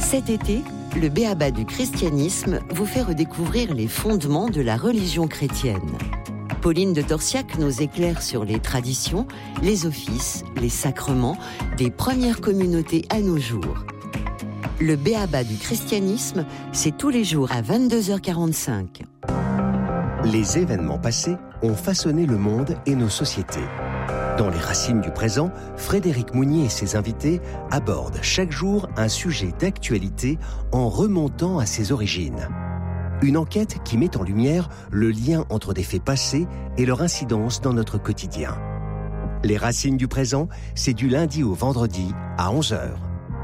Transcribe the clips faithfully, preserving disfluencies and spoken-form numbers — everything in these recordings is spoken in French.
Cet été, le B.A.B.A. du christianisme vous fait redécouvrir les fondements de la religion chrétienne. Pauline de Torsiac nous éclaire sur les traditions, les offices, les sacrements des premières communautés à nos jours. Le B.A.B.A. du christianisme, c'est tous les jours à vingt-deux heures quarante-cinq. Les événements passés ont façonné le monde et nos sociétés. Dans les racines du présent, Frédéric Mounier et ses invités abordent chaque jour un sujet d'actualité en remontant à ses origines. Une enquête qui met en lumière le lien entre des faits passés et leur incidence dans notre quotidien. Les racines du présent, c'est du lundi au vendredi à onze heures.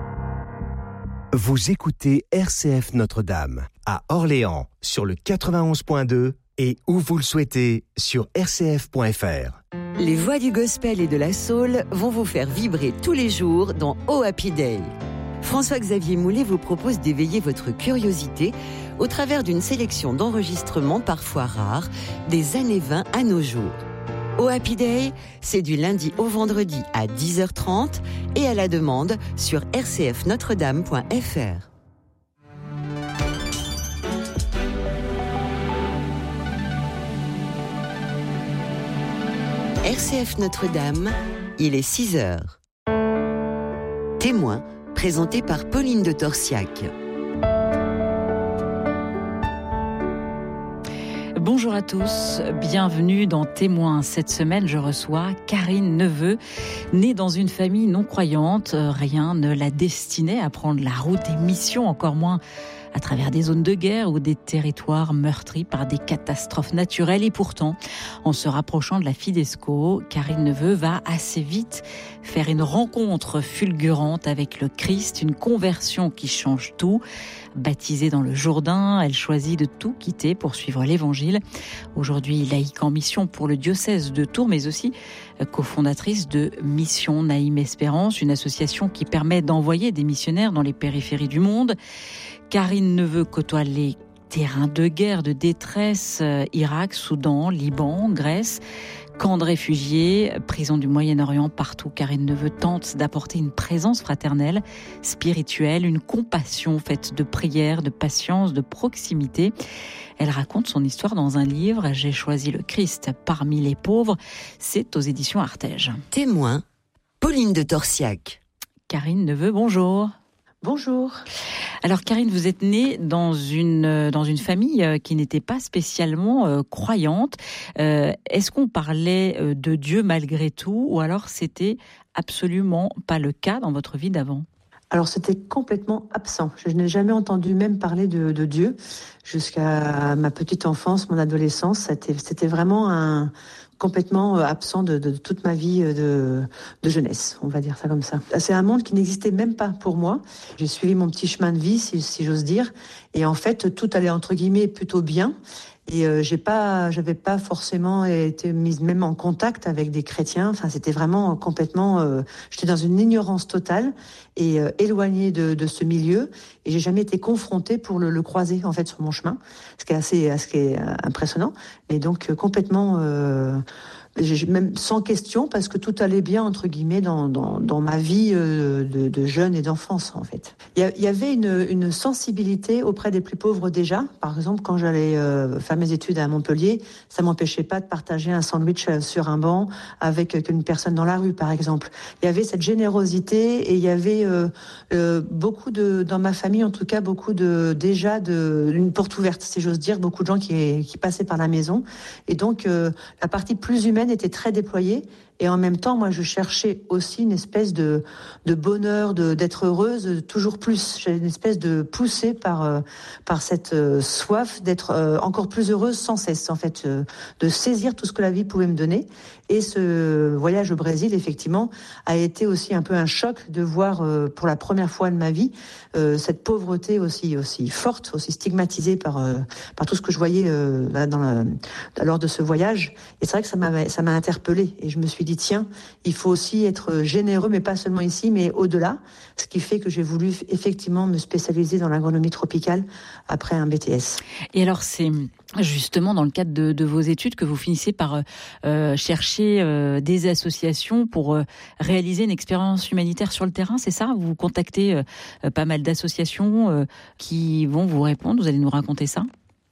Vous écoutez R C F Notre-Dame à Orléans sur le quatre-vingt-onze point deux et où vous le souhaitez sur r c f point f r. Les voix du gospel et de la soul vont vous faire vibrer tous les jours dans Oh Happy Day. François-Xavier Moulet vous propose d'éveiller votre curiosité au travers d'une sélection d'enregistrements parfois rares des années vingt à nos jours. Oh Happy Day, c'est du lundi au vendredi à dix heures trente et à la demande sur r c f notre dame point f r. R C F Notre-Dame, il est six heures. Témoin, présenté par Pauline de Torsiac. Bonjour à tous, bienvenue dans Témoin. Cette semaine, je reçois Karine Neveu, née dans une famille non croyante. Rien ne la destinait à prendre la route des missions, encore moins à travers des zones de guerre ou des territoires meurtris par des catastrophes naturelles. Et pourtant, en se rapprochant de la Fidesco, Karine Neveu va assez vite faire une rencontre fulgurante avec le Christ, une conversion qui change tout. Baptisée dans le Jourdain, elle choisit de tout quitter pour suivre l'Évangile. Aujourd'hui, laïque en mission pour le diocèse de Tours, mais aussi cofondatrice de Mission Naïm Espérance, une association qui permet d'envoyer des missionnaires dans les périphéries du monde. Karine Neveu côtoie les terrains de guerre, de détresse, Irak, Soudan, Liban, Grèce, camps de réfugiés, prisons du Moyen-Orient, partout. Karine Neveu tente d'apporter une présence fraternelle, spirituelle, une compassion faite de prière, de patience, de proximité. Elle raconte son histoire dans un livre, J'ai choisi le Christ parmi les pauvres. C'est aux éditions Artege. Témoin, Pauline de Torsiac. Karine Neveu, bonjour. Bonjour. Alors Karine, vous êtes née dans une, dans une famille qui n'était pas spécialement euh, croyante. Euh, est-ce qu'on parlait de Dieu malgré tout ou alors c'était absolument pas le cas dans votre vie d'avant ? Alors c'était complètement absent. Je n'ai jamais entendu même parler de, de Dieu jusqu'à ma petite enfance, mon adolescence. C'était, c'était vraiment un... complètement absent de, de, de toute ma vie de, de jeunesse, on va dire ça comme ça. C'est un monde qui n'existait même pas pour moi. J'ai suivi mon petit chemin de vie, si, si j'ose dire, et en fait, tout allait entre guillemets plutôt bien. Et euh, j'ai pas, j'avais pas forcément été mise même en contact avec des chrétiens. Enfin, c'était vraiment complètement. Euh, j'étais dans une ignorance totale et euh, éloignée de, de ce milieu. Et j'ai jamais été confrontée pour le, le croiser en fait sur mon chemin, ce qui est assez, ce qui est impressionnant. Et donc euh, complètement. Euh, même sans question, parce que tout allait bien, entre guillemets, dans, dans, dans ma vie euh, de, de jeune et d'enfance, en fait. Il y, y avait une, une sensibilité auprès des plus pauvres déjà. Par exemple, quand j'allais euh, faire mes études à Montpellier, ça m'empêchait pas de partager un sandwich sur un banc avec une personne dans la rue, par exemple. Il y avait cette générosité et il y avait euh, euh, beaucoup de, dans ma famille, en tout cas, beaucoup de, déjà, de, une porte ouverte, si j'ose dire, beaucoup de gens qui, qui passaient par la maison. Et donc, euh, la partie plus humaine était très déployée et en même temps moi je cherchais aussi une espèce de de bonheur, de d'être heureuse toujours plus. J'avais une espèce de poussée par euh, par cette euh, soif d'être euh, encore plus heureuse sans cesse en fait, euh, de saisir tout ce que la vie pouvait me donner. Et ce voyage au Brésil effectivement a été aussi un peu un choc de voir euh, pour la première fois de ma vie euh, cette pauvreté aussi aussi forte, aussi stigmatisée par euh, par tout ce que je voyais euh, dans la, lors de ce voyage. Et c'est vrai que ça m'a ça m'a interpellée et je me suis suis dit, tiens, il faut aussi être généreux, mais pas seulement ici, mais au-delà. Ce qui fait que j'ai voulu effectivement me spécialiser dans l'agronomie tropicale après un B T S. Et alors, c'est justement dans le cadre de, de vos études que vous finissez par euh, chercher euh, des associations pour euh, réaliser une expérience humanitaire sur le terrain, c'est ça ? Vous contactez euh, pas mal d'associations euh, qui vont vous répondre, vous allez nous raconter ça ?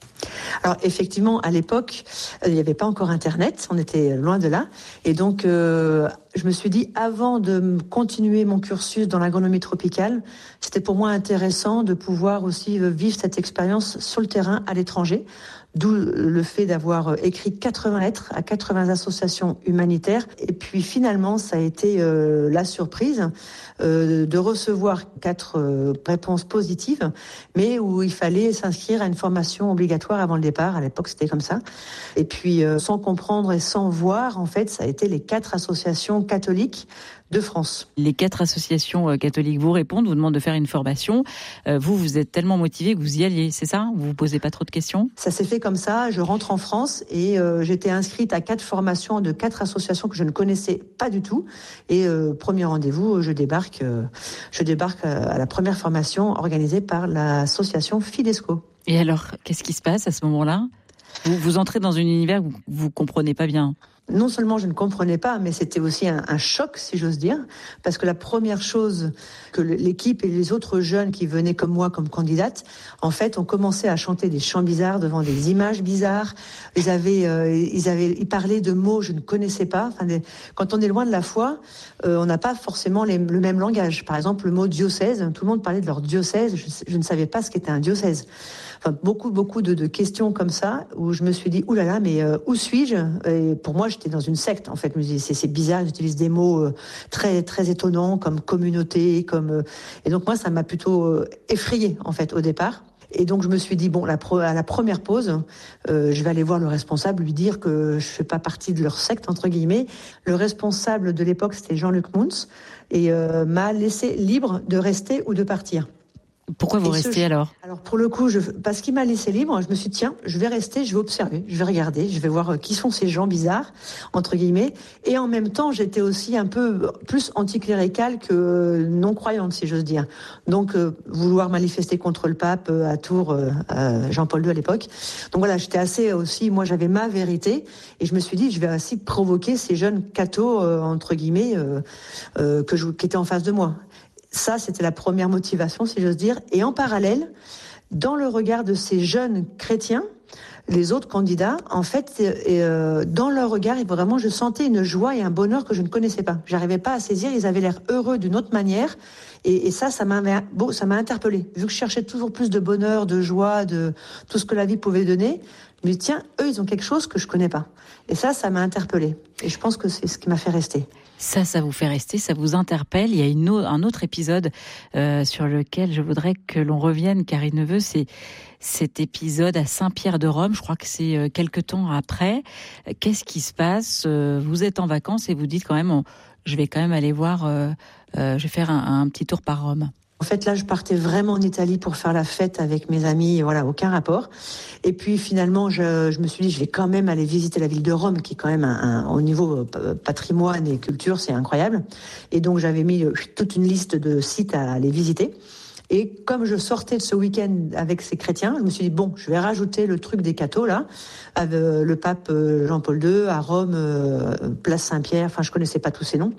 Alors effectivement, à l'époque, il n'y avait pas encore Internet, on était loin de là. Et donc, euh, je me suis dit, avant de continuer mon cursus dans l'agronomie tropicale, c'était pour moi intéressant de pouvoir aussi vivre cette expérience sur le terrain à l'étranger. D'où le fait d'avoir écrit quatre-vingts lettres à quatre-vingts associations humanitaires. Et puis finalement, ça a été euh, la surprise euh, de recevoir quatre euh, réponses positives, mais où il fallait s'inscrire à une formation obligatoire avant le départ. À l'époque, c'était comme ça. Et puis, euh, sans comprendre et sans voir, en fait, ça a été les quatre associations catholiques de France. Les quatre associations catholiques vous répondent, vous demandent de faire une formation. Euh, vous, vous êtes tellement motivé que vous y alliez, c'est ça ? Vous vous posez pas trop de questions ? Ça s'est fait comme ça. Je rentre en France et euh, j'étais inscrite à quatre formations de quatre associations que je ne connaissais pas du tout. Et euh, premier rendez-vous, je débarque, euh, je débarque à la première formation organisée par l'association Fidesco. Et alors, qu'est-ce qui se passe à ce moment-là ? Vous, vous entrez dans un univers que vous ne comprenez pas bien. Non seulement je ne comprenais pas, mais c'était aussi un, un choc, si j'ose dire, parce que la première chose que l'équipe et les autres jeunes qui venaient comme moi comme candidate, en fait, ont commencé à chanter des chants bizarres devant des images bizarres. Ils avaient, euh, ils avaient, ils parlaient de mots que je ne connaissais pas. Enfin, des, quand on est loin de la foi, euh, on n'a pas forcément les, le même langage. Par exemple, le mot diocèse, tout le monde parlait de leur diocèse. Je, je ne savais pas ce qu'était un diocèse. Enfin, beaucoup, beaucoup de, de questions comme ça, où je me suis dit, oulala, mais euh, où suis-je ? Et pour moi, j'étais dans une secte, en fait. Je me dis, c'est, c'est bizarre, j'utilise des mots euh, très, très étonnants, comme communauté, comme... Euh... Et donc, moi, ça m'a plutôt euh, effrayée, en fait, au départ. Et donc, je me suis dit, bon, la pro, à la première pause, euh, je vais aller voir le responsable, lui dire que je fais pas partie de leur secte, entre guillemets. Le responsable de l'époque, c'était Jean-Luc Mountz, et euh, m'a laissé libre de rester ou de partir. Pourquoi vous et restez ce, alors Alors pour le coup, je, parce qu'il m'a laissé libre, je me suis dit, tiens, je vais rester, je vais observer, je vais regarder, je vais voir qui sont ces gens bizarres, entre guillemets. Et en même temps, j'étais aussi un peu plus anticléricale que non-croyante, si j'ose dire. Donc, euh, vouloir manifester contre le pape euh, à Tours, euh, à Jean-Paul deux à l'époque. Donc voilà, j'étais assez aussi, moi j'avais ma vérité, et je me suis dit, je vais aussi provoquer ces jeunes cathos, euh, entre guillemets, euh, euh, que je, qui étaient en face de moi. Ça, c'était la première motivation, si j'ose dire. Et en parallèle, dans le regard de ces jeunes chrétiens, les autres candidats, en fait, euh, dans leur regard, vraiment, je sentais une joie et un bonheur que je ne connaissais pas. J'arrivais pas à saisir, ils avaient l'air heureux d'une autre manière. Et, et ça, ça m'a, bon, ça m'a interpellée. Vu que je cherchais toujours plus de bonheur, de joie, de tout ce que la vie pouvait donner, je me dis, tiens, eux, ils ont quelque chose que je connais pas. Et ça, ça m'a interpellée. Et je pense que c'est ce qui m'a fait rester. Ça, ça vous fait rester, ça vous interpelle. Il y a une o- un autre épisode euh, sur lequel je voudrais que l'on revienne, Karine Neveu, c'est cet épisode à Saint-Pierre-de-Rome. Je crois que c'est euh, quelques temps après. Qu'est-ce qui se passe ? euh, Vous êtes en vacances et vous dites quand même, on, je vais quand même aller voir, euh, euh, je vais faire un, un petit tour par Rome. En fait, là, je partais vraiment en Italie pour faire la fête avec mes amis, voilà, aucun rapport. Et puis, finalement, je, je me suis dit, je vais quand même aller visiter la ville de Rome, qui est quand même, un, un, au niveau patrimoine et culture, c'est incroyable. Et donc, j'avais mis toute une liste de sites à aller visiter. Et comme je sortais de ce week-end avec ces chrétiens, je me suis dit, bon, je vais rajouter le truc des cathos, là, avec le pape Jean-Paul deux, à Rome, place Saint-Pierre, enfin, je connaissais pas tous ces noms.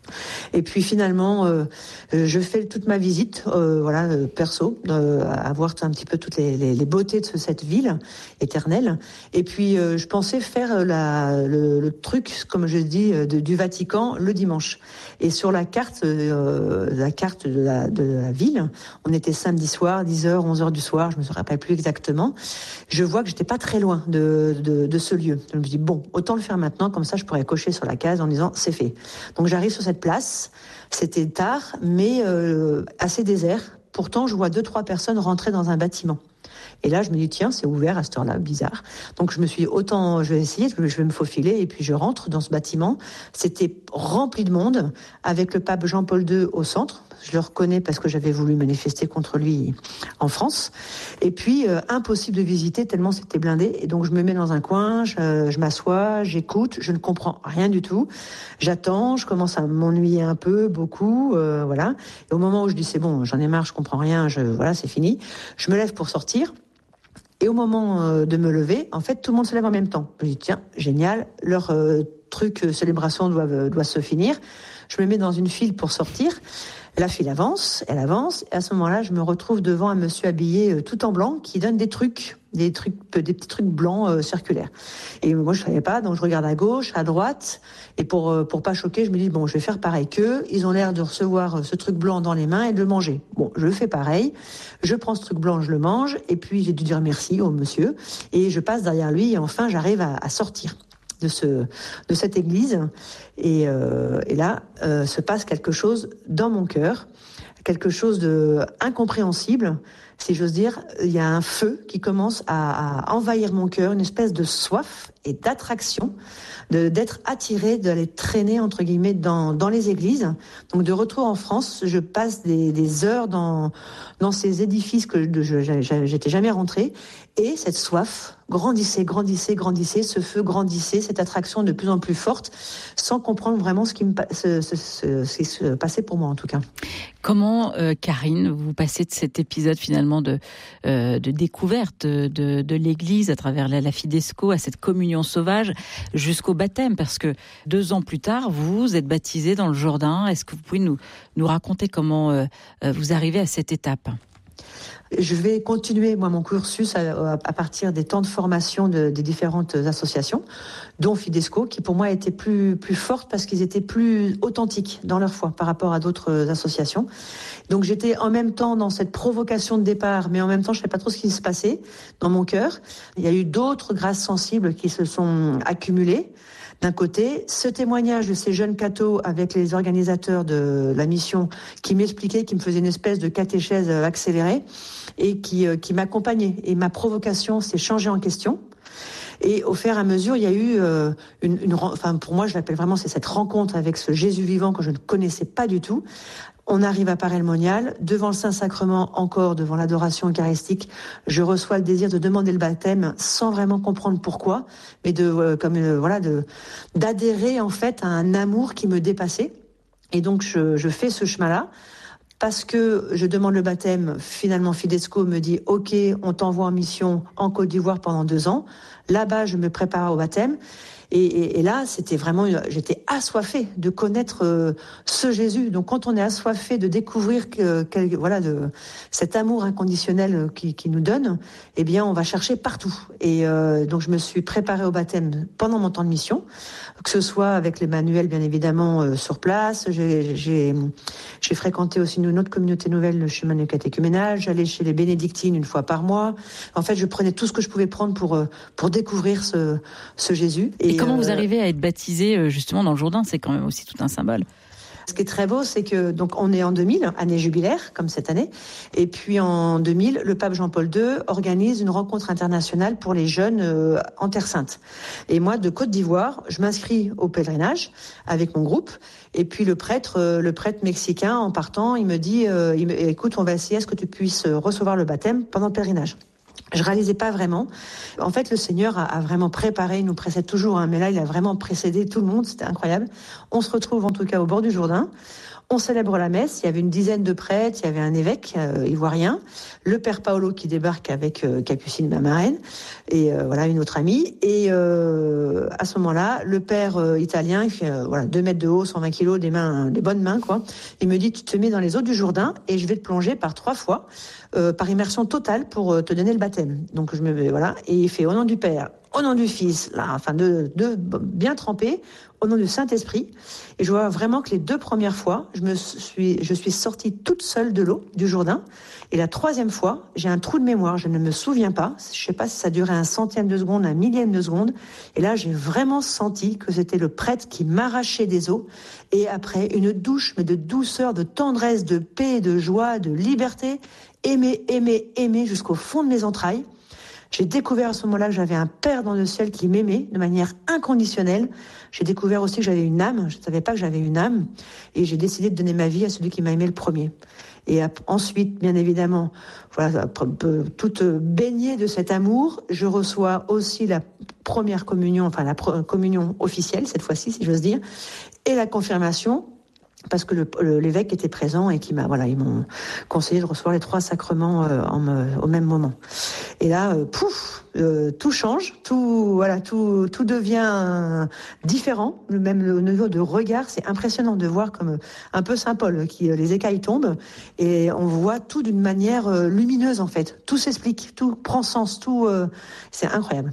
Et puis finalement, euh, je fais toute ma visite, euh, voilà, euh, perso, euh, à voir un petit peu toutes les, les, les beautés de cette ville éternelle. Et puis, euh, je pensais faire la, le, le truc, comme je dis, de, du Vatican le dimanche. Et sur la carte, euh, la carte de la, de la ville, on était samedi soir, dix heures, onze heures du soir, je me rappelle plus exactement. Je vois que j'étais pas très loin de, de, de ce lieu. Je me dis bon, autant le faire maintenant, comme ça, je pourrais cocher sur la case en disant c'est fait. Donc j'arrive sur cette place, c'était tard, mais euh, assez désert. Pourtant, je vois deux, trois personnes rentrer dans un bâtiment. Et là, je me dis, tiens, c'est ouvert à cette heure-là, bizarre. Donc, je me suis dit, autant, je vais essayer, je vais me faufiler. Et puis, je rentre dans ce bâtiment. C'était rempli de monde, avec le pape Jean-Paul deux au centre. Je le reconnais parce que j'avais voulu manifester contre lui en France. Et puis, euh, impossible de visiter tellement c'était blindé. Et donc, je me mets dans un coin, je, je m'assois, j'écoute, je ne comprends rien du tout. J'attends, je commence à m'ennuyer un peu, beaucoup, euh, voilà. Et au moment où je dis c'est bon, j'en ai marre, je comprends rien, je, voilà, c'est fini. Je me lève pour sortir. Et au moment euh, de me lever, en fait, tout le monde se lève en même temps. Je dis tiens, génial, leur euh, truc euh, célébration doit, euh, doit se finir. Je me mets dans une file pour sortir. La file avance, elle avance, et à ce moment-là, je me retrouve devant un monsieur habillé euh, tout en blanc qui donne des trucs, des trucs, des petits trucs blancs euh, circulaires. Et moi, je savais pas, donc je regarde à gauche, à droite, et pour euh, pour pas choquer, je me dis bon, je vais faire pareil qu'eux. Ils ont l'air de recevoir euh, ce truc blanc dans les mains et de le manger. Bon, je fais pareil. Je prends ce truc blanc, je le mange, et puis j'ai dû dire merci au monsieur, et je passe derrière lui, et enfin, j'arrive à, à sortir de ce de cette église et, euh, et là euh, se passe quelque chose dans mon cœur, quelque chose de incompréhensible, si j'ose dire. Il y a un feu qui commence à, à envahir mon cœur, une espèce de soif et d'attraction, de, d'être attiré, d'aller traîner entre guillemets dans, dans les églises. Donc de retour en France, je passe des, des heures dans, dans ces édifices que je, je, j'étais jamais rentrée, et cette soif grandissait, grandissait, grandissait, ce feu grandissait, cette attraction de plus en plus forte, sans comprendre vraiment ce qui me ce, ce, ce, ce qui se passait pour moi en tout cas. Comment, euh, Karine, vous passez de cet épisode finalement de, euh, de découverte de, de, de l'Église à travers la, la Fidesco, à cette communion sauvage, jusqu'au baptême? Parce que deux ans plus tard, vous êtes baptisé dans le Jourdain. Est-ce que vous pouvez nous, nous raconter comment euh, vous arrivez à cette étape? Je vais continuer, moi, mon cursus à, à partir des temps de formation de, des différentes associations, dont Fidesco, qui pour moi était plus, plus forte parce qu'ils étaient plus authentiques dans leur foi par rapport à d'autres associations. Donc j'étais en même temps dans cette provocation de départ, mais en même temps je ne savais pas trop ce qui se passait dans mon cœur. Il y a eu d'autres grâces sensibles qui se sont accumulées. D'un côté, ce témoignage de ces jeunes cathos avec les organisateurs de la mission qui m'expliquaient, qui me faisaient une espèce de catéchèse accélérée et qui, qui m'accompagnaient. Et ma provocation s'est changée en question. Et au fur et à mesure, il y a eu euh, une, une, enfin pour moi, je l'appelle vraiment, c'est cette rencontre avec ce Jésus vivant que je ne connaissais pas du tout. On arrive à Paray-le-Monial, devant le Saint-Sacrement, encore devant l'adoration eucharistique, je reçois le désir de demander le baptême sans vraiment comprendre pourquoi, mais de euh, comme euh, voilà de d'adhérer en fait à un amour qui me dépassait. Et donc je, je fais ce chemin-là. Parce que je demande le baptême, finalement Fidesco me dit « Ok, on t'envoie en mission en Côte d'Ivoire pendant deux ans ». Là-bas, je me prépare au baptême. Et, et, et là, c'était vraiment, j'étais assoiffée de connaître euh, ce Jésus. Donc, quand on est assoiffé de découvrir que, que voilà, de cet amour inconditionnel qui, qui nous donne, eh bien, on va chercher partout. Et euh, donc, je me suis préparée au baptême pendant mon temps de mission, que ce soit avec les manuels, bien évidemment, euh, sur place. J'ai, j'ai, j'ai fréquenté aussi une autre communauté nouvelle, le chemin du catéchuménal. J'allais chez les bénédictines une fois par mois. En fait, je prenais tout ce que je pouvais prendre pour pour découvrir ce, ce Jésus. Et, Et comment euh, vous arrivez à être baptisé justement dans le Jourdain? C'est quand même aussi tout un symbole. Ce qui est très beau, c'est que donc on est en deux mille, année jubilaire comme cette année, et puis en deux mille, le pape Jean-Paul deux organise une rencontre internationale pour les jeunes euh, en Terre Sainte. Et moi, de Côte d'Ivoire, je m'inscris au pèlerinage avec mon groupe. Et puis le prêtre, euh, le prêtre mexicain, en partant, il me dit euh, il me, écoute, on va essayer à ce que tu puisses recevoir le baptême pendant le pèlerinage. Je réalisais pas vraiment. En fait, le Seigneur a, a vraiment préparé, il nous précède toujours, hein, mais là, il a vraiment précédé tout le monde, c'était incroyable. On se retrouve en tout cas au bord du Jourdain. On célèbre la messe, il y avait une dizaine de prêtres, il y avait un évêque euh, ivoirien, le père Paolo qui débarque avec euh, Capucine, ma marraine, et euh, voilà, une autre amie. Et euh, à ce moment-là, le père euh, italien, il fait euh, voilà, deux mètres de haut, cent vingt kilos, des mains, des bonnes mains, quoi. Il me dit, tu te mets dans les eaux du Jourdain et je vais te plonger par trois fois, euh, par immersion totale pour euh, te donner le baptême. Donc je me mets, voilà, et il fait au nom du Père, au nom du Fils, là, enfin de, de bien trempé, au nom du Saint-Esprit. Et je vois vraiment que les deux premières fois, je me suis, je suis sortie toute seule de l'eau du Jourdain. Et la troisième fois, j'ai un trou de mémoire, je ne me souviens pas. Je sais pas si ça durait un centième de seconde, un millième de seconde. Et là, j'ai vraiment senti que c'était le prêtre qui m'arrachait des eaux. Et après, une douche, mais de douceur, de tendresse, de paix, de joie, de liberté. Aimer, aimer, aimer jusqu'au fond de mes entrailles. J'ai découvert à ce moment-là que j'avais un Père dans le ciel qui m'aimait de manière inconditionnelle. J'ai découvert aussi que j'avais une âme. Je ne savais pas que j'avais une âme. Et j'ai décidé de donner ma vie à celui qui m'a aimé le premier. Et ensuite, bien évidemment, voilà, toute baignée de cet amour, je reçois aussi la première communion, enfin la communion officielle, cette fois-ci, si j'ose dire, et la confirmation, parce que le, le, l'évêque était présent et qui m'a, voilà, ils m'ont conseillé de recevoir les trois sacrements euh, en, euh, au même moment. Et là, euh, pouf, euh, tout change, tout, voilà, tout, tout devient euh, différent. Même au niveau de regard, c'est impressionnant de voir comme un peu Saint Paul, qui euh, les écailles tombent et on voit tout d'une manière euh, lumineuse en fait. Tout s'explique, tout prend sens, tout, euh, c'est incroyable.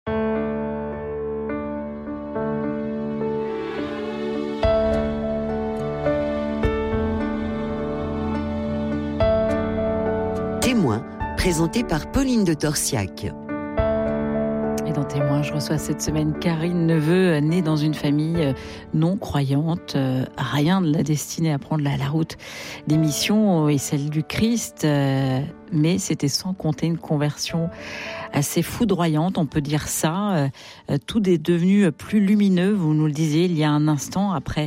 Témoin, présenté par Pauline de Torsiac. Et dans Témoin, je reçois cette semaine Karine Neveu, née dans une famille non croyante. Rien ne l'a destinée à prendre la, la route des missions et celle du Christ, mais c'était sans compter une conversion assez foudroyante, on peut dire ça. Tout est devenu plus lumineux, vous nous le disiez il y a un instant, après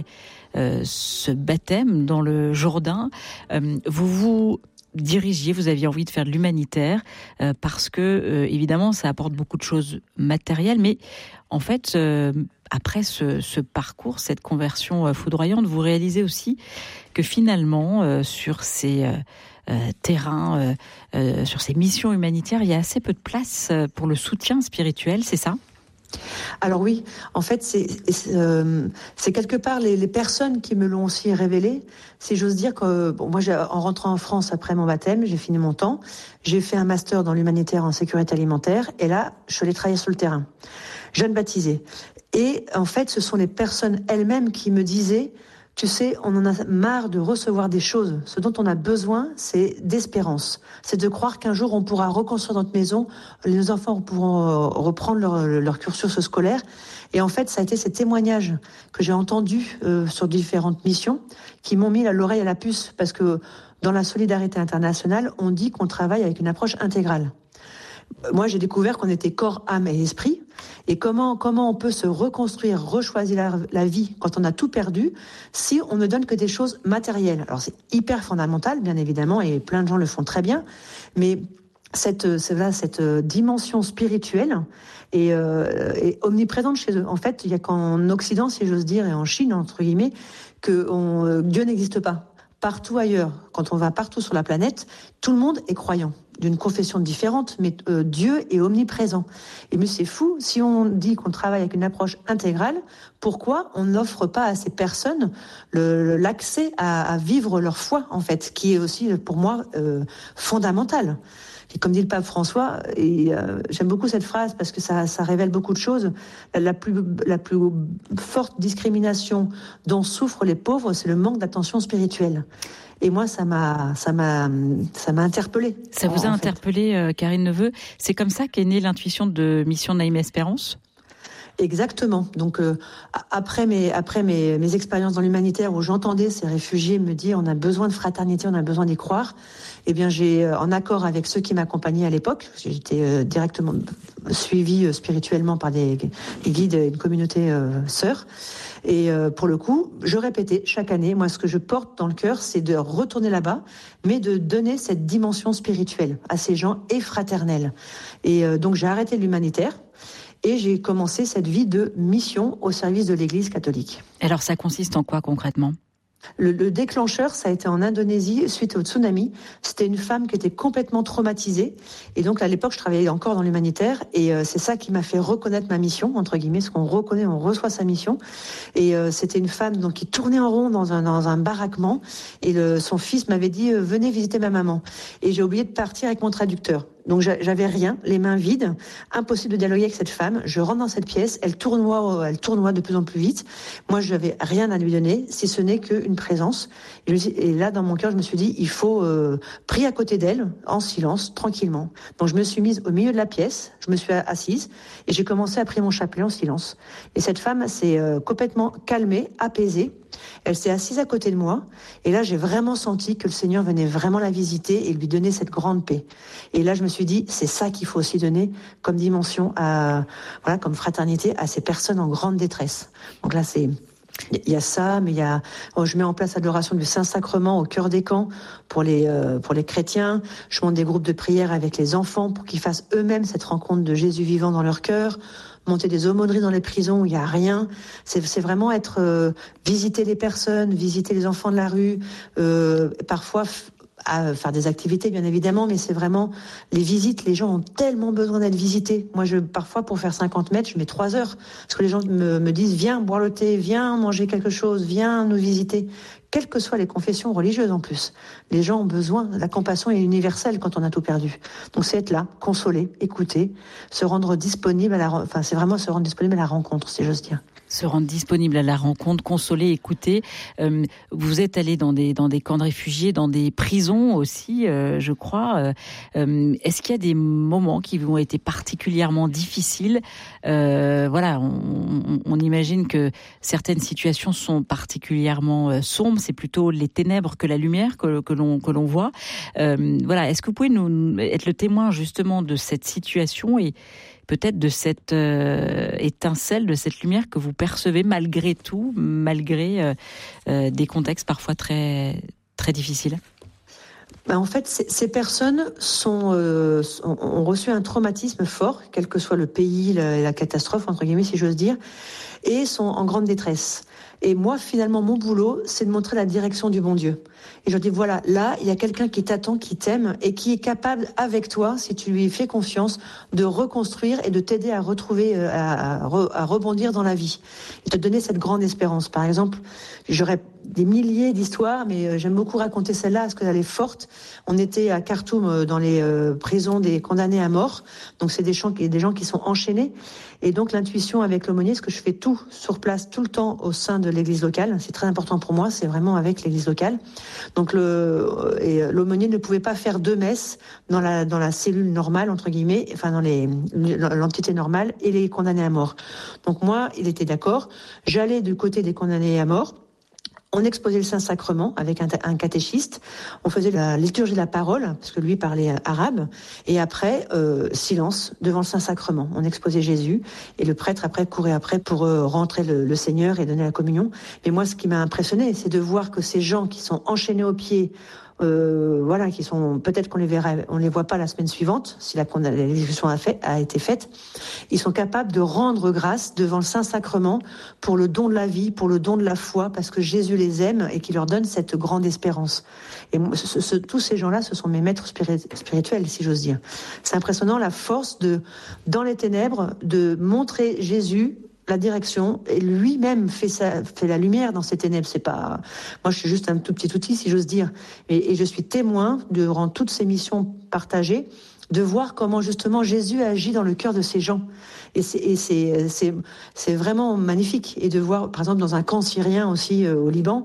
ce baptême dans le Jourdain. Vous vous dirigiez, vous aviez envie de faire de l'humanitaire euh, parce que, euh, évidemment, ça apporte beaucoup de choses matérielles, mais en fait, euh, après ce, ce parcours, cette conversion euh, foudroyante, vous réalisez aussi que finalement, euh, sur ces euh, euh, terrains, euh, euh, sur ces missions humanitaires, il y a assez peu de place pour le soutien spirituel, c'est ça ? Alors oui, en fait, c'est, c'est, euh, c'est quelque part les, les personnes qui me l'ont aussi révélé. Si j'ose dire que bon, moi, j'ai, en rentrant en France après mon baptême, j'ai fini mon temps, j'ai fait un master dans l'humanitaire en sécurité alimentaire, et là, je suis allée travailler sur le terrain, jeune baptisée. Et en fait, ce sont les personnes elles-mêmes qui me disaient, tu sais, on en a marre de recevoir des choses. Ce dont on a besoin, c'est d'espérance. C'est de croire qu'un jour, on pourra reconstruire notre maison, les enfants pourront reprendre leur, leur cursus scolaire. Et en fait, ça a été ces témoignages que j'ai entendus euh, sur différentes missions qui m'ont mis l'oreille à la puce. Parce que dans la solidarité internationale, on dit qu'on travaille avec une approche intégrale. Moi, j'ai découvert qu'on était corps, âme et esprit. Et comment, comment on peut se reconstruire, rechoisir la, la vie quand on a tout perdu, si on ne donne que des choses matérielles. Alors, c'est hyper fondamental, bien évidemment, et plein de gens le font très bien. Mais cette, c'est là, cette dimension spirituelle est, euh, est omniprésente chez eux. En fait, il y a qu'en Occident, si j'ose dire, et en Chine, entre guillemets, que on, Dieu n'existe pas. Partout ailleurs, quand on va partout sur la planète, tout le monde est croyant, d'une confession différente, mais euh, Dieu est omniprésent. Et mais c'est fou, si on dit qu'on travaille avec une approche intégrale, pourquoi on n'offre pas à ces personnes le, l'accès à, à vivre leur foi, en fait, qui est aussi, pour moi, euh, fondamental. Et comme dit le pape François, et euh, j'aime beaucoup cette phrase parce que ça, ça révèle beaucoup de choses. La plus, la plus forte discrimination dont souffrent les pauvres, c'est le manque d'attention spirituelle. Et moi, ça m'a, ça m'a, ça m'a interpellée. Ça vous a interpellée, euh, Karine Neveu. C'est comme ça qu'est née l'intuition de Mission Naïm Espérance ? Exactement. Donc euh, après mes après mes, mes expériences dans l'humanitaire où j'entendais ces réfugiés me dire on a besoin de fraternité, on a besoin d'y croire, eh bien j'ai euh, en accord avec ceux qui m'accompagnaient à l'époque, j'étais euh, directement suivie euh, spirituellement par des, des guides et une communauté euh, sœurs. Et euh, pour le coup, je répétais chaque année, moi ce que je porte dans le cœur, c'est de retourner là-bas, mais de donner cette dimension spirituelle à ces gens et fraternelle. Et euh, donc j'ai arrêté l'humanitaire. Et j'ai commencé cette vie de mission au service de l'Église catholique. Alors ça consiste en quoi concrètement ? Le, le déclencheur, ça a été en Indonésie, suite au tsunami. C'était une femme qui était complètement traumatisée. Et donc, à l'époque, je travaillais encore dans l'humanitaire. Et euh, c'est ça qui m'a fait reconnaître ma mission, entre guillemets, parce qu'on reconnaît, on reçoit sa mission. Et euh, c'était une femme donc, qui tournait en rond dans un, dans un baraquement. Et le, son fils m'avait dit euh, « Venez visiter ma maman ». Et j'ai oublié de partir avec mon traducteur. Donc j'avais rien, les mains vides, impossible de dialoguer avec cette femme. Je rentre dans cette pièce, elle tournoie, elle tournoie de plus en plus vite. Moi, je n'avais rien à lui donner, si ce n'est qu'une présence. Et, je, et là, dans mon cœur, je me suis dit, il faut euh, prier à côté d'elle, en silence, tranquillement. Donc je me suis mise au milieu de la pièce, je me suis assise et j'ai commencé à prier mon chapelet en silence. Et cette femme s'est euh, complètement calmée, apaisée. Elle s'est assise à côté de moi. Et là, j'ai vraiment senti que le Seigneur venait vraiment la visiter et lui donner cette grande paix. Et là, je me suis dit, c'est ça qu'il faut aussi donner comme dimension, à, voilà, comme fraternité à ces personnes en grande détresse. Donc là, c'est... Il y a ça, mais il y a. Oh, je mets en place l'adoration du Saint-Sacrement au cœur des camps pour les euh, pour les chrétiens. Je monte des groupes de prière avec les enfants pour qu'ils fassent eux-mêmes cette rencontre de Jésus vivant dans leur cœur. Monter des aumôneries dans les prisons où il y a rien. C'est, c'est vraiment être euh, visiter les personnes, visiter les enfants de la rue, euh, parfois. F- à faire des activités, bien évidemment, mais c'est vraiment les visites. Les gens ont tellement besoin d'être visités. Moi, je, parfois, pour faire cinquante mètres, je mets trois heures. Parce que les gens me, me disent, viens boire le thé, viens manger quelque chose, viens nous visiter. Quelles que soient les confessions religieuses, en plus. Les gens ont besoin. La compassion est universelle quand on a tout perdu. Donc, c'est être là, consoler, écouter, se rendre disponible à la, enfin, c'est vraiment se rendre disponible à la rencontre, si j'ose dire. Se rendre disponible à la rencontre, consoler, écouter. Euh, vous êtes allé dans des dans des camps de réfugiés, dans des prisons aussi, euh, je crois. Euh, est-ce qu'il y a des moments qui vous ont été particulièrement difficiles ? euh, Voilà, on, on imagine que certaines situations sont particulièrement euh, sombres. C'est plutôt les ténèbres que la lumière que, que l'on que l'on voit. Euh, voilà, est-ce que vous pouvez nous être le témoin justement de cette situation et peut-être de cette euh, étincelle, de cette lumière que vous percevez malgré tout, malgré euh, euh, des contextes parfois très, très difficiles ? Ben en fait, c- ces personnes sont, euh, sont- ont reçu un traumatisme fort, quel que soit le pays, la, la catastrophe, entre guillemets, si j'ose dire, et sont en grande détresse. Et moi, finalement, mon boulot, c'est de montrer la direction du bon Dieu. Et je leur dis, voilà, là, il y a quelqu'un qui t'attend, qui t'aime, et qui est capable, avec toi, si tu lui fais confiance, de reconstruire et de t'aider à retrouver, euh, à, à, re- à rebondir dans la vie. Et te donner cette grande espérance. Par exemple, j'aurais des milliers d'histoires, mais euh, j'aime beaucoup raconter celle-là, parce qu'elle est forte. On était à Khartoum, euh, dans les euh, prisons des condamnés à mort. Donc, c'est des gens, qui, des gens qui sont enchaînés. Et donc, l'intuition avec l'aumônier, parce que je fais tout sur place, tout le temps, au sein de l'église locale. C'est très important pour moi, c'est vraiment avec l'église locale. Donc, le, et l'aumônier ne pouvait pas faire deux messes dans la, dans la cellule normale, entre guillemets, enfin, dans les, l'entité normale et les condamnés à mort. Donc, moi, il était d'accord. J'allais du côté des condamnés à mort. On exposait le Saint-Sacrement avec un, un catéchiste. On faisait la liturgie de la parole, parce que lui parlait arabe. Et après, euh, silence devant le Saint-Sacrement. On exposait Jésus. Et le prêtre, après, courait après pour euh, rentrer le, le Seigneur et donner la communion. Mais moi, ce qui m'a impressionné, c'est de voir que ces gens qui sont enchaînés aux pieds, Euh, voilà, qui sont peut-être qu'on les verra, on les voit pas la semaine suivante si la l'exécution a, fait, a été faite. Ils sont capables de rendre grâce devant le Saint-Sacrement pour le don de la vie, pour le don de la foi, parce que Jésus les aime et qui leur donne cette grande espérance. Et ce, ce, tous ces gens-là, ce sont mes maîtres spirituels, si j'ose dire. C'est impressionnant la force de, dans les ténèbres, de montrer Jésus. La direction, et lui-même fait, sa, fait la lumière dans ces ténèbres. C'est pas, moi, je suis juste un tout petit outil, si j'ose dire. Et, et je suis témoin, durant toutes ces missions partagées, de voir comment justement Jésus agit dans le cœur de ces gens. Et c'est, et c'est, c'est, c'est vraiment magnifique. Et de voir, par exemple, dans un camp syrien aussi euh, au Liban,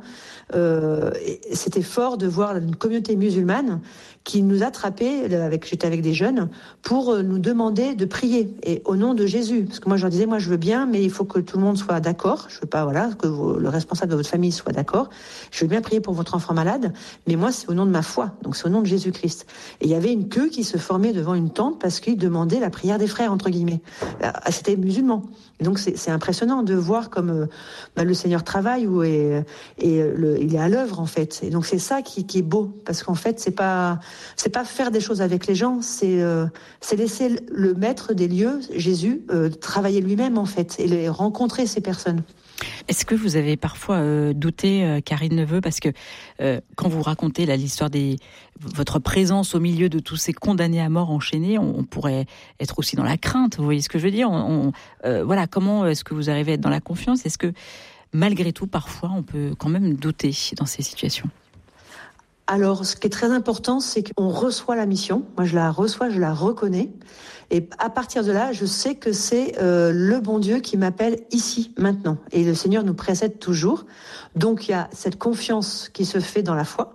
euh, c'était fort de voir une communauté musulmane qui nous attrapait, avec, j'étais avec des jeunes, pour nous demander de prier, et au nom de Jésus. Parce que moi, je leur disais, moi, je veux bien, mais il faut que tout le monde soit d'accord. Je veux pas, voilà, que vous, le responsable de votre famille soit d'accord. Je veux bien prier pour votre enfant malade, mais moi, c'est au nom de ma foi. Donc, c'est au nom de Jésus-Christ. Et il y avait une queue qui se formait devant une tente parce qu'ils demandaient la prière des frères, entre guillemets. C'était musulman. Et donc, c'est, c'est impressionnant de voir comme euh, bah, le Seigneur travaille ou est, et le, il est à l'œuvre, en fait. Et donc, c'est ça qui, qui est beau. Parce qu'en fait, c'est pas, c'est pas faire des choses avec les gens, c'est, euh, c'est laisser le maître des lieux, Jésus, euh, travailler lui-même, en fait, et les, rencontrer ces personnes. Est-ce que vous avez parfois euh, douté, euh, Karine Neveu, parce que euh, quand vous racontez là, l'histoire des votre présence au milieu de tous ces condamnés à mort enchaînés, on, on pourrait être aussi dans la crainte. Vous voyez ce que je veux dire ? on, on, euh, Voilà, comment est-ce que vous arrivez à être dans la confiance ? Est-ce que malgré tout, parfois, on peut quand même douter dans ces situations ? Alors, ce qui est très important, c'est qu'on reçoit la mission. Moi, je la reçois, je la reconnais. Et à partir de là, je sais que c'est euh, le bon Dieu qui m'appelle ici, maintenant. Et le Seigneur nous précède toujours. Donc, il y a cette confiance qui se fait dans la foi.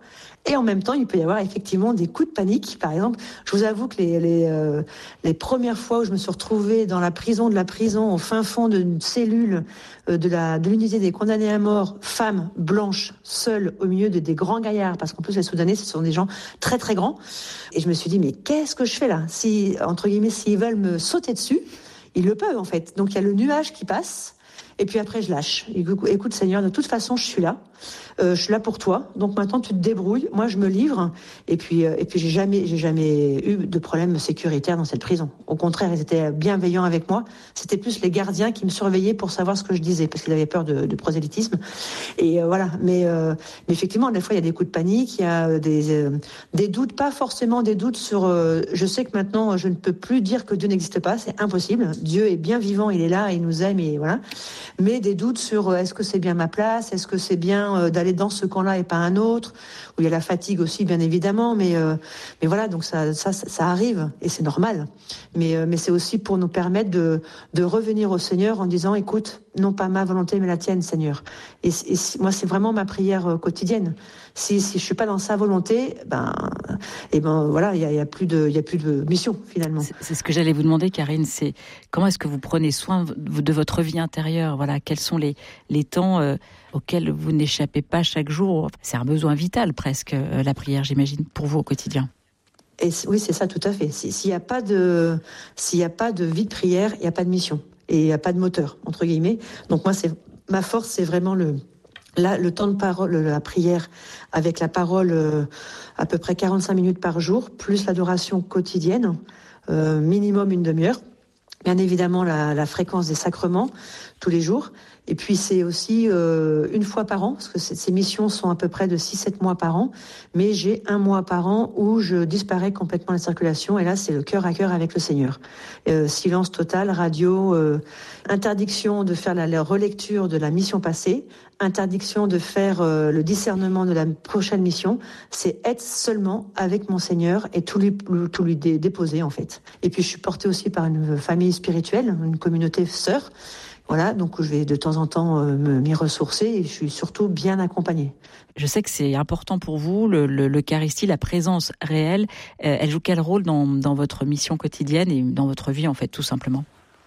Et en même temps, il peut y avoir effectivement des coups de panique. Par exemple, je vous avoue que les, les, euh, les premières fois où je me suis retrouvée dans la prison de la prison, au fin fond d'une cellule euh, de, la, de l'unité des condamnés à mort, femme, blanche, seule, au milieu de des grands gaillards, parce qu'en plus les Soudanais, ce sont des gens très très grands. Et je me suis dit, mais qu'est-ce que je fais là ? Si, entre guillemets, s'ils veulent me sauter dessus, ils le peuvent en fait. Donc il y a le nuage qui passe. Et puis après, je lâche. Écoute, Seigneur, de toute façon, je suis là. Euh, je suis là pour toi. Donc maintenant, tu te débrouilles. Moi, je me livre. Et puis, euh, et puis, j'ai jamais, j'ai jamais eu de problème sécuritaire dans cette prison. Au contraire, ils étaient bienveillants avec moi. C'était plus les gardiens qui me surveillaient pour savoir ce que je disais, parce qu'ils avaient peur de, de prosélytisme. Et euh, voilà. Mais, euh, mais effectivement, des fois, il y a des coups de panique, il y a des, euh, des doutes, pas forcément des doutes sur. Euh, je sais que maintenant, je ne peux plus dire que Dieu n'existe pas. C'est impossible. Dieu est bien vivant. Il est là. Il nous aime. Et voilà. Mais des doutes sur euh, est-ce que c'est bien ma place, est-ce que c'est bien euh, d'aller dans ce camp-là et pas un autre, où il y a la fatigue aussi bien évidemment, mais euh, mais voilà, donc ça ça ça arrive et c'est normal. Mais euh, mais c'est aussi pour nous permettre de de revenir au Seigneur en disant écoute, non pas ma volonté mais la tienne, Seigneur. Et, et moi c'est vraiment ma prière euh, quotidienne. Si si je suis pas dans sa volonté, ben et ben voilà, il y a, y a plus de il y a plus de mission finalement. C'est, c'est ce que j'allais vous demander, Karine. C'est comment est-ce que vous prenez soin de votre vie intérieure ? Voilà, quels sont les les temps euh, auxquels vous n'échappez pas chaque jour ? C'est un besoin vital presque, euh, la prière, j'imagine, pour vous au quotidien. Et oui, c'est ça, tout à fait. S'il n'y a pas de s'il y a pas de vie de prière, il n'y a pas de mission et il n'y a pas de moteur entre guillemets. Donc moi, c'est ma force, c'est vraiment le Là, le temps de parole, la prière, avec la parole euh, à peu près quarante-cinq minutes par jour, plus l'adoration quotidienne, euh, minimum une demi-heure. Bien évidemment, la, la fréquence des sacrements, tous les jours. Et puis, c'est aussi euh, une fois par an, parce que ces missions sont à peu près de six sept mois par an. Mais j'ai un mois par an où je disparais complètement de la circulation. Et là, c'est le cœur à cœur avec le Seigneur. Euh, silence total, radio, euh, interdiction de faire la, la relecture de la mission passée, interdiction de faire euh, le discernement de la prochaine mission. C'est être seulement avec mon Seigneur et tout lui, tout lui dé, déposer, en fait. Et puis, je suis portée aussi par une famille spirituelle, une communauté sœur. Voilà, donc je vais de temps en temps euh, m'y ressourcer et je suis surtout bien accompagnée. Je sais que c'est important pour vous, le, le, l'Eucharistie, la présence réelle. Euh, elle joue quel rôle dans, dans votre mission quotidienne et dans votre vie, en fait, tout simplement ?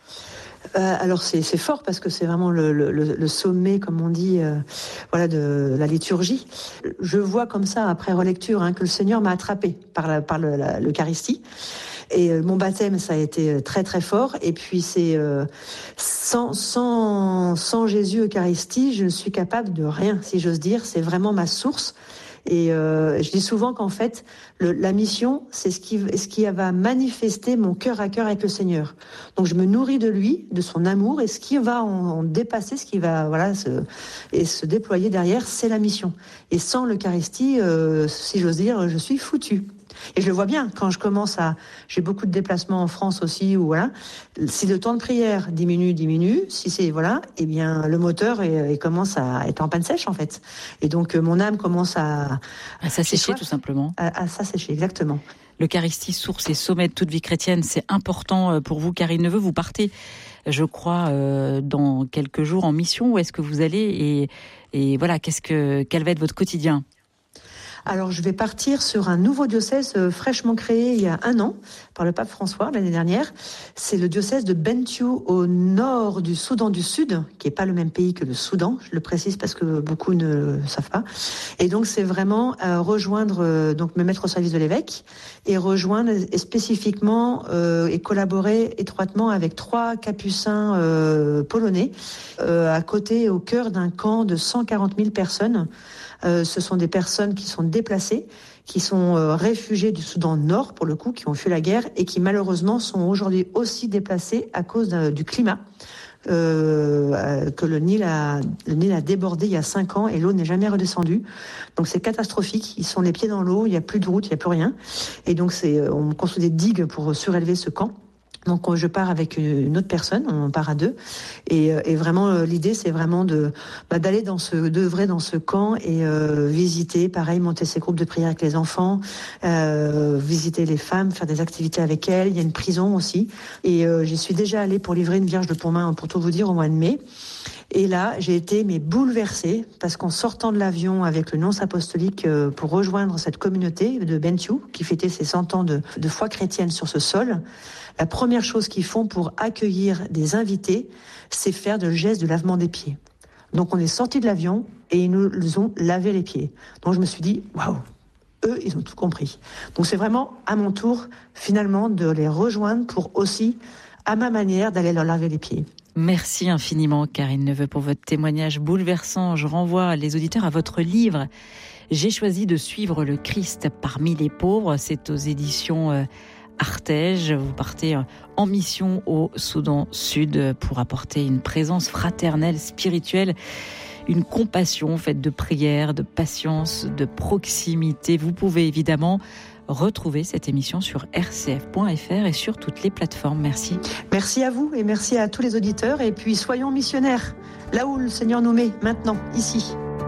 Euh, alors c'est, c'est fort parce que c'est vraiment le, le, le sommet, comme on dit, euh, voilà, de la liturgie. Je vois comme ça, après relecture, hein, que le Seigneur m'a attrapée par, la, par le, la, l'Eucharistie. Et euh, mon baptême, ça a été très très fort. Et puis c'est euh, sans sans sans Jésus Eucharistie, je ne suis capable de rien, si j'ose dire. C'est vraiment ma source. Et euh, je dis souvent qu'en fait, le, la mission, c'est ce qui ce qui va manifester mon cœur à cœur avec le Seigneur. Donc je me nourris de lui, de son amour, et ce qui va en, en dépasser, ce qui va voilà se et se déployer derrière, c'est la mission. Et sans l'Eucharistie, euh, si j'ose dire, je suis foutue. Et je le vois bien quand je commence à... J'ai beaucoup de déplacements en France aussi, où voilà, si le temps de prière diminue, diminue, si c'est... Voilà, eh bien, le moteur, il, il commence à être en panne sèche, en fait. Et donc, mon âme commence à... À s'assécher, tout simplement. À, à s'assécher, exactement. L'Eucharistie, source et sommet de toute vie chrétienne, c'est important pour vous, Karine Neveu. Vous partez, je crois, euh, dans quelques jours en mission. Où est-ce que vous allez ? Et, et voilà, qu'est-ce que, quel va être votre quotidien ? Alors, je vais partir sur un nouveau diocèse euh, fraîchement créé il y a un an par le pape François l'année dernière. C'est le diocèse de Bentiu au nord du Soudan du Sud, qui n'est pas le même pays que le Soudan. Je le précise parce que beaucoup ne le savent pas. Et donc, c'est vraiment euh, rejoindre, euh, donc me mettre au service de l'évêque et rejoindre et spécifiquement euh, et collaborer étroitement avec trois capucins euh, polonais euh, à côté, au cœur d'un camp de cent quarante mille personnes. Euh, ce sont des personnes qui sont déplacées, qui sont euh, réfugiées du Soudan Nord, pour le coup, qui ont fui la guerre et qui malheureusement sont aujourd'hui aussi déplacées à cause du climat. Euh, que le Nil a le Nil a débordé il y a cinq ans et l'eau n'est jamais redescendue. Donc c'est catastrophique. Ils sont les pieds dans l'eau, il n'y a plus de route, il n'y a plus rien. Et donc c'est on construit des digues pour surélever ce camp. Donc je pars avec une autre personne, on part à deux, et, et vraiment l'idée c'est vraiment de bah, d'aller dans ce, d'œuvrer dans ce camp et euh, visiter, pareil, monter ces groupes de prière avec les enfants, euh, visiter les femmes, faire des activités avec elles. Il y a une prison aussi, et euh, j'y suis déjà allée pour livrer une Vierge de Pontmain, pour tout vous dire, au mois de mai. Et là, j'ai été mais bouleversée parce qu'en sortant de l'avion avec le nonce apostolique euh, pour rejoindre cette communauté de Bentiu qui fêtait ses cent ans de, de foi chrétienne sur ce sol, la première chose qu'ils font pour accueillir des invités, c'est faire le geste de lavement des pieds. Donc on est sorti de l'avion et ils nous ont lavé les pieds. Donc je me suis dit, waouh, eux, ils ont tout compris. Donc c'est vraiment à mon tour, finalement, de les rejoindre pour aussi, à ma manière, d'aller leur laver les pieds. Merci infiniment, Karine Neveu, pour votre témoignage bouleversant. Je renvoie les auditeurs à votre livre « J'ai choisi de suivre le Christ parmi les pauvres ». C'est aux éditions Artege. Vous partez en mission au Soudan Sud pour apporter une présence fraternelle, spirituelle, une compassion faite de prière, de patience, de proximité. Vous pouvez évidemment retrouver cette émission sur r c f point f r et sur toutes les plateformes. Merci. Merci à vous et merci à tous les auditeurs. Et puis soyons missionnaires, là où le Seigneur nous met, maintenant, ici.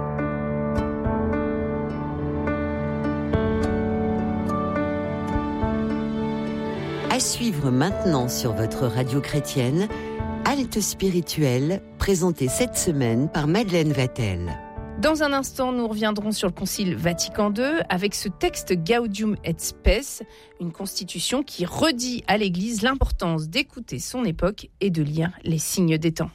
À suivre maintenant sur votre radio chrétienne, Halte spirituelle, présentée cette semaine par Madeleine Vatel. Dans un instant, nous reviendrons sur le Concile Vatican deux avec ce texte Gaudium et Spes, une constitution qui redit à l'Église l'importance d'écouter son époque et de lire les signes des temps.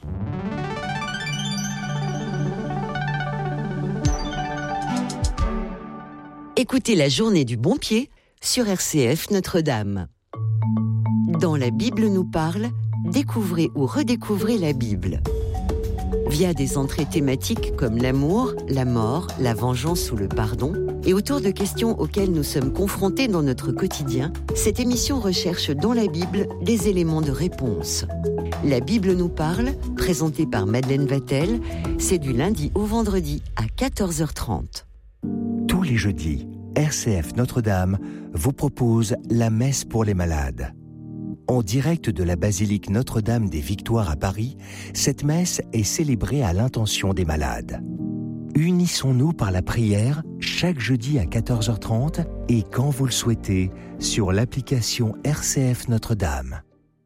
Écoutez la journée du bon pied sur R C F Notre-Dame. Dans la Bible nous parle, découvrez ou redécouvrez la Bible. Via des entrées thématiques comme l'amour, la mort, la vengeance ou le pardon, et autour de questions auxquelles nous sommes confrontés dans notre quotidien, cette émission recherche dans la Bible des éléments de réponse. La Bible nous parle, présentée par Madeleine Vatel, c'est du lundi au vendredi à quatorze heures trente. Tous les jeudis, R C F Notre-Dame vous propose la messe pour les malades. En direct de la basilique Notre-Dame des Victoires à Paris, cette messe est célébrée à l'intention des malades. Unissons-nous par la prière chaque jeudi à quatorze heures trente et quand vous le souhaitez sur l'application R C F Notre-Dame.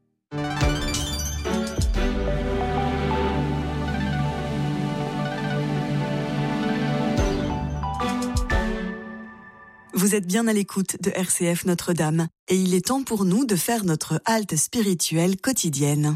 Vous êtes bien à l'écoute de R C F Notre-Dame et il est temps pour nous de faire notre halte spirituelle quotidienne.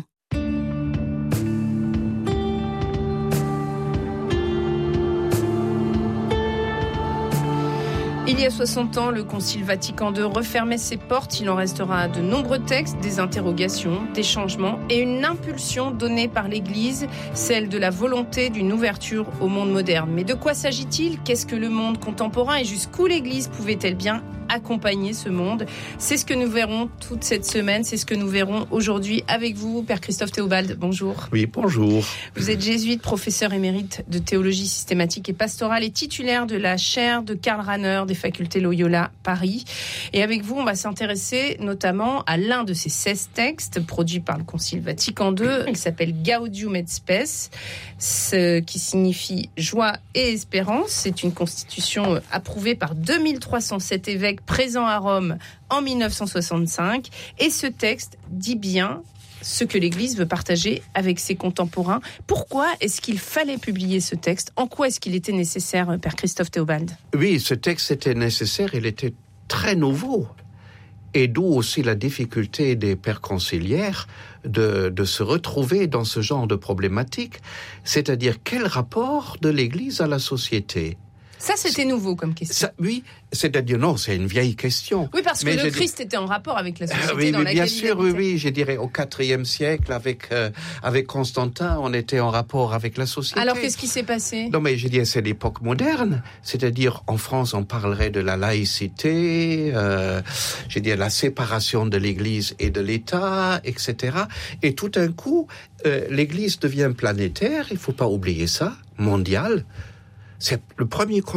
Il y a soixante ans, le Concile Vatican deux refermait ses portes. Il en restera de nombreux textes, des interrogations, des changements et une impulsion donnée par l'Église, celle de la volonté d'une ouverture au monde moderne. Mais de quoi s'agit-il ? Qu'est-ce que le monde contemporain et jusqu'où l'Église pouvait-elle bien accompagner ce monde ? C'est ce que nous verrons toute cette semaine, c'est ce que nous verrons aujourd'hui avec vous, Père Christophe Théobald. Bonjour. Oui, bonjour. Vous êtes jésuite, professeur émérite de théologie systématique et pastorale et titulaire de la chaire de Karl Rahner des facultés Loyola Paris. Et avec vous, on va s'intéresser notamment à l'un de ces seize textes produits par le Concile Vatican deux. Il s'appelle Gaudium et Spes, ce qui signifie joie et espérance. C'est une constitution approuvée par deux mille trois cent sept évêques présent à Rome en dix-neuf cent soixante-cinq, et ce texte dit bien ce que l'Église veut partager avec ses contemporains. Pourquoi est-ce qu'il fallait publier ce texte ? En quoi est-ce qu'il était nécessaire, Père Christophe Théobald ? Oui, ce texte était nécessaire, il était très nouveau. Et d'où aussi la difficulté des pères conciliaires de, de se retrouver dans ce genre de problématique, c'est-à-dire quel rapport de l'Église à la société ? Ça, c'était nouveau comme question. Ça, oui, c'est-à-dire, non, c'est une vieille question. Oui, parce que mais le Christ dit... était en rapport avec la société euh, oui, dans oui, laquelle bien sûr, il habitait. oui, oui, je dirais au quatrième siècle, avec, euh, avec Constantin, on était en rapport avec la société. Alors, qu'est-ce qui s'est passé ? Non, mais je dis, c'est l'époque moderne. C'est-à-dire, en France, on parlerait de la laïcité, euh, je dis, la séparation de l'Église et de l'État, et cetera. Et tout d'un coup, euh, l'Église devient planétaire, il faut pas oublier ça, mondiale. C'est le premier